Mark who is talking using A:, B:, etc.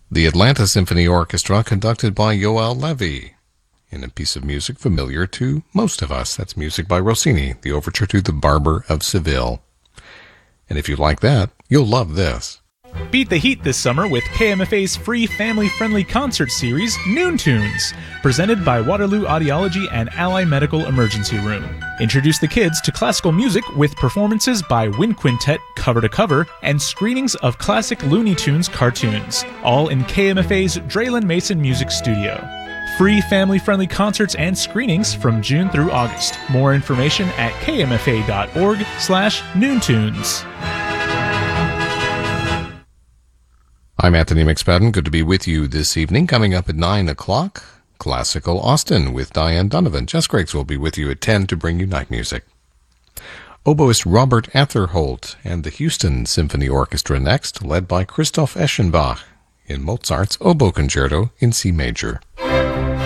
A: The Atlanta Symphony Orchestra, conducted by Yoel Levy, in a piece of music familiar to most of us. That's music by Rossini, the overture to The Barber of Seville. And if you like that, you'll love this.
B: Beat the heat this summer with KMFA's free family-friendly concert series, Noon Tunes, presented by Waterloo Audiology and Ally Medical Emergency Room. Introduce the kids to classical music with performances by Wind Quintet cover to cover and screenings of classic Looney Tunes cartoons, all in KMFA's Draylen Mason Music Studio. Free family-friendly concerts and screenings from June through August. More information at kmfa.org/noontunes.
A: I'm Anthony McSpadden. Good to be with you this evening. Coming up at 9 o'clock, Classical Austin with Diane Donovan. Jess Griggs will be with you at 10 to bring you night music. Oboist Robert Atherholt and the Houston Symphony Orchestra next, led by Christoph Eschenbach in Mozart's Oboe Concerto in C major.